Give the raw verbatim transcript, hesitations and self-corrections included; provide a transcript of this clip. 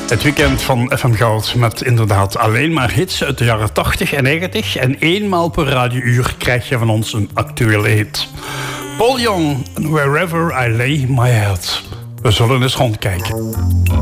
Het weekend van F M Goud met inderdaad alleen maar hits uit de jaren tachtig en negentig. En eenmaal per radiouur krijg je van ons een actuele hit. Paul Young, Wherever I Lay My Head. We zullen eens rondkijken.